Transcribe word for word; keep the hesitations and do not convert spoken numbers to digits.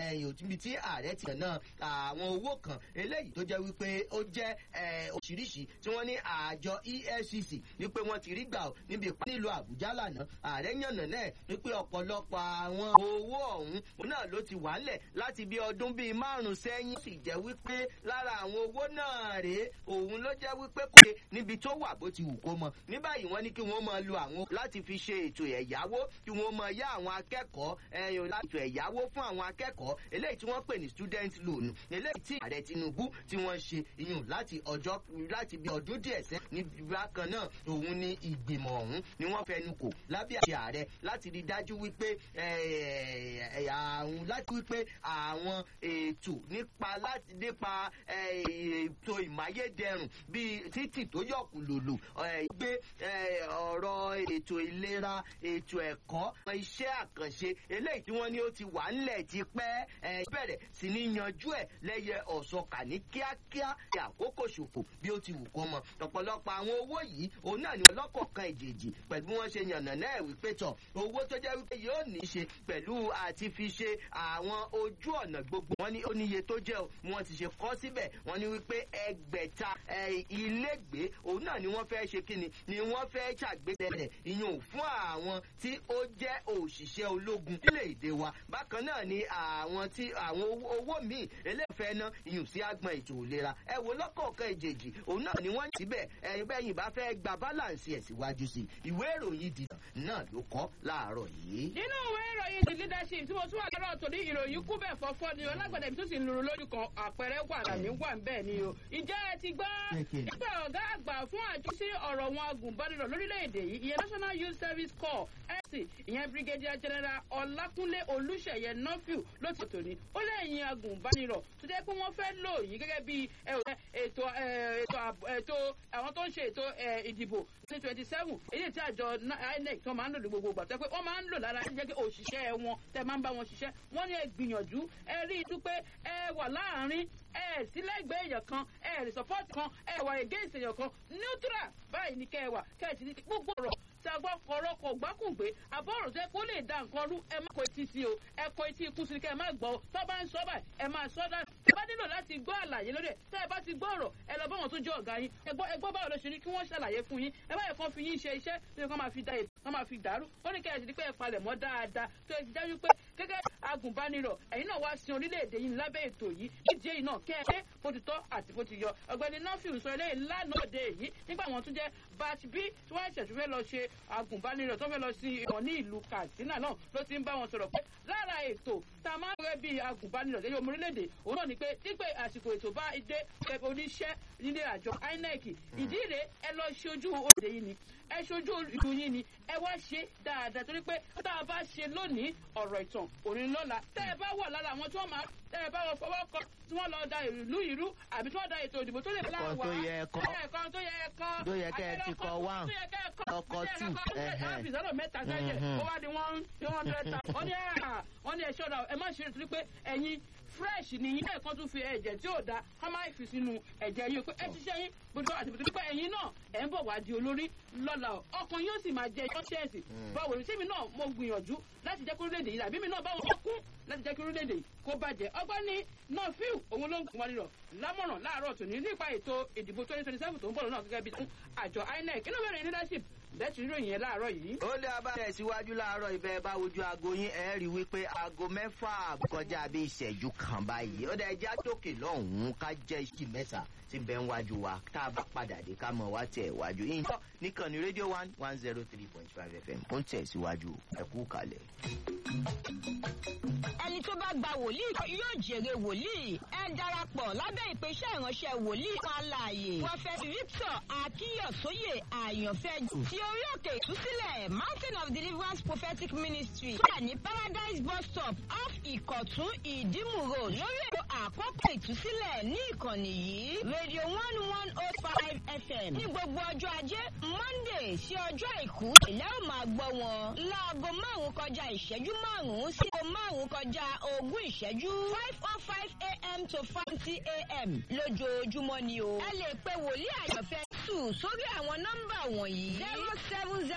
ibi tí ààrẹ ti yàn náà àwọn owó kan eléyìí tó jẹ́ wípé ó jẹ́ oríṣiríṣi tí wọ́n ní àjọ E F C C wípé wọ́n ti rí gbà níbi ìpàdé nílùú Àbújá lánàá ààrẹ yànnà náà wípé ọ̀pọ̀lọpọ̀ àwọn owó ọ̀hún náà ló ti wà ńlẹ̀ láti bí ọdún bíi márùn-ún sẹ́yìn sì jẹ́ wípé lára àwọn owó náà rèé òun ló jẹ́ wípé kò ṣe níbi tó wà bó ti wù kó mọ ní báyìí wọ́n ní kí wọ́n máa lo àwọn láti fi ṣe ètò ẹ̀yáwó kí wọ́n máa yá àwọn akẹ́kọ̀ọ́ ẹ̀yọ̀ láti ẹ̀yáwó fún àwọn akẹ́kọ̀ọ́ eléyìí tí wọ́n pè ní student loan eléyìí tí ààrẹ Tinubu tí wọ́n ṣe iyùn láti ọjọ́ láti bí ọdún díẹ̀ sẹ́yìn ní bákan náà òun ní ìgbìmọ̀ ọ̀hún ni wọ́n fẹnu kò lábẹ́ àṣẹ ààrẹ láti rí dájú wípé àwọn láti wípé àwọn ètò nípa láti nípa ètò ìmáyédẹrùn bíi títì tó yọ̀kù lòlò gbé ọ̀rọ̀ ètò ìlera ètò ẹ̀kọ́ iṣẹ́ àkànṣe eléyìí tí wọ́n ní ó ti wà ńlẹ̀ ti pẹ́ bẹ̀rẹ̀ sí ní yanjú ẹ̀ lẹ́yẹ ọ̀sọ̀kà ní kíákíá ní àkókò ṣòfò bí ó ti wù kó mọ ọ̀pọ̀lọpọ̀ àwọn owó yìí òun náà ni ọlọ́kọ̀ọ̀kan ìjèjì pẹ̀lú bí wọ́n ṣe yànnà náà wípé tọ̀ owó tó jẹ́ wípé yóò ní í ṣe pẹ̀lú àti fi ṣe àwọn ojú ọ̀nà gbogbo wọn ní oníye tó jẹ́ o wọ́n ti ṣe kọ́ síbẹ̀ wọ́n ní wípé ẹgbẹ̀ta ilégbèé òun náà ni wọ́n fẹ́ ṣe kíni ni wọ́n fẹ́ ṣàgbékalẹ̀ ìyún fún àwọn tí ó jẹ́ òṣìṣẹ́ ológun nílẹ̀ èdè wa bákan náà ni àwọn tí àwọn owó míì eléfẹ́ ná ìyún sí àgbọn ètò ìlera ẹ wo lọ́kọ̀ọ̀kan ìjèjì òun náà ni wọ́n síbẹ̀ ẹ̀yin bẹ́yìn bá fẹ́ gba balance ẹ̀ síwájú sí ìwé ìròyìn dìtàn náà ló kọ́ láàárọ̀ yìí. nínú ìwé ìròyìn the leadership tí mo tún wà lọ́rọ̀ torí ìròyìn kú bẹ́ẹ̀ fọ́fọ́ ni ọlágbọ̀dẹ̀ tó sì ń lùrù lójú kan àpẹẹrẹ wà lámì wà ń bẹ́ẹ̀ ni o. ìjẹ́ ẹ ti gbọ́ nípa ọ̀gá àgbà fún àjọ sí ọ̀rọ̀ wọn agùnbánirọ̀ lórílẹ̀‐èdè yìí ìyẹn National Youth Service Corps N C ìyẹn Brigadier General Ọlákúnlé Olúṣèyẹ Nọ́fíù ló ti tò ní ó lẹ́yìn agùnbánirọ̀ tó jẹ́ pé wọ́n fẹ́ lò yìí gẹ́gẹ́ bí ètò ètò àwọn tó ń ṣe ètò ìdìbò twenty twenty seven èyí tí àjọ I N E C tó máa ń lò ní gbogbo ìgbà tó pé wọ́n máa ń lò lára jẹ́ pé òṣìṣẹ́ wọn tẹ́ máa ń bá wọn ṣiṣẹ́ wọ́n ní ẹ gbìyànjú ẹ rí i tú pé ẹ wà láàárín ẹ sílẹ̀gbẹ́ èèyàn kan ẹ rí support kan ẹ wà against èèyàn kan neutral báyìí ní kẹ́ ẹ wà kẹ́ ẹ ti ní gbogbo ọ̀rọ̀ tí a gbọ́ kọ̀rọ̀kọ̀ gbákùngbé àbọ̀rọ̀ tó yẹ kó lè dá nǹkan rú ẹ má kọ etí sí o ẹ kọ etí ikú sí kẹ́ ẹ má gbọ́ tó bá ń sọ báyìí ẹ máa sọ dá ẹ bá nílò láti gbọ́ àlàyé lórí ẹ̀ tẹ́ ẹ bá ti gbọ́ ọ̀rọ̀ ẹ lọ bá wọn tó jẹ́ ọ̀gá yín ẹ gbọ́ ẹ gbọ́ báwo ló ṣe ní kí wọ́n ṣàlàyé fún yín ẹ bá yẹ kán fi yín ṣe iṣẹ́ tó yẹ kán máa fi da ètò kán máa fi dàrú ó ní kẹ́ ẹ ti di pé ẹ palẹ̀ mọ́ dáadáa tó ẹ ti dájú pé gẹ́gẹ́ agùnbánirọ̀ ẹ̀yin náà wá sin orílẹ̀-èdè yìí lábẹ́ ètò yìí ìdí èyí náà kẹ́ ẹ bó ti tọ́ àti bó ti yọ ọ̀gbẹ́ni Nọ́fíù sọ eléyìí lánàá òde èyí nígbà wọn tún jẹ́ batch b tí wọ́n ṣẹ̀ṣẹ̀ fẹ́ lọ ṣe agùnbánirọ̀ tó fẹ́ lọ sí ìwọ̀n ní ìlú Katsina náà ló ti ń bá wọn sọ̀rọ̀ pé lára ètò tá a máa ń rẹ́ bí agùnbánirọ̀ lẹ́yìn ọmọ orílẹ̀-èdè òun náà ni pé dípẹ́ àsìkò ètò bá dé oníṣẹ́ nílé àjọ I N E C ìdí rèé ẹ lọ ṣe ojú òde yìí ni ẹ ṣojú ìlú yín ni ẹ wá ṣe dáadáa torí pé tá a bá ṣe lónìí ọ̀rọ̀ ìtàn òní lọ́la tẹ́ ẹ bá wà lára àwọn tí wọ́n máa tẹ́ ẹ bá wọ fọwọ́ kọ tí wọ́n lọ da ìlú ìrú àbí tí wọ́n da ètò ìdìbò tó lè bá wà ẹ̀ẹ̀kan tó yẹ ẹ̀kọ́ tó yẹ kẹ́ ẹ ti kọ wá ọkọ̀ tù ẹ̀hẹ̀n mẹ́ta sẹ́yìn ó wá di wọ́n dẹ́ta wọ́n ní ẹ ṣọ́ra ẹ má ṣe é torí pé ẹ̀yin fresh ni yín ẹ̀kan tún fi ẹ̀jẹ̀ tí ò da ká má fi sínú ẹ̀jẹ̀ yín pé ẹ ti ṣe yín bójú àti bójú pé ẹ̀yin náà ẹ̀ ń bọ̀ wá di olórí lọ́la ọkàn yóò sì máa jẹ conscience báwo ni sẹ́mi náà mo gbìyànjú láti jẹ́ kí orílẹ̀-èdè yìí àbí mi náà báwo kún láti jẹ́ kí orílẹ̀-èdè yìí kó bàjẹ́ ọgbẹ́ni Nọ́fíù òun ló ń gbọ́n rírọ̀ lámọ̀ràn láàárọ̀ tòní nípa ètò ìdìbò twenty twenty seven tó ń bọ̀ lọ́nà gẹ́gẹ́ bí àjọ I N E C inú bẹ̀rẹ̀ leadership bẹ́ẹ̀tì ríròyìn yẹn láàárọ̀ yìí. ó lé abáyẹ síwájú láàárọ̀ ibẹ̀ bá wojú aago yín ẹ rí wípé aago mẹ́fà kọjá bí ìṣẹ́jú kan báyìí ó dẹ̀ já tókè lọ́hùn-ún ká jẹ́ ìṣì mẹ́sà tí bẹ́ẹ̀ ń wájú wa tá a bá padà dé ká mọ̀ wá tẹ̀ wájú yín. níkànnì rédíò one one zero three point five F M ó ń tẹ̀ síwájú ẹ kú kalẹ̀. ẹni tó bá gba wòlíì yóò jèrè wòlíì ẹ darapọ̀ lábẹ́ ìpèsè ìránṣẹ́ wòlíì kan láàyè Prọfẹ̀tì Victor Akíyọ̀sóyè àyànfẹ́ ti orí òkè ìtúsílẹ̀ Mountain of Deliverance Prophetic Ministry tó wà ní Paradise bus stop off Ìkọ̀tún Ìdímùrò lórí ètò àkókò ìtúsílẹ̀ ní ìkànnì yìí Radio one one oh five F M ní gbogbo ọjọ́ ajé Monday sí ọjọ́ àìkú ìlẹ́ ò máa gbọ́ wọn láago márùn-ún kọjá ìṣẹ́jú márùn-ún sí aago márùn-ún kọjá ogún ìṣẹ́jú five oh five a m to five a m lójoojúmọ́ ni o. ẹ lè pe wòlíì àyànfẹ́ sùn sórí àwọn nọ́mbà wọ̀nyí zero seven zero.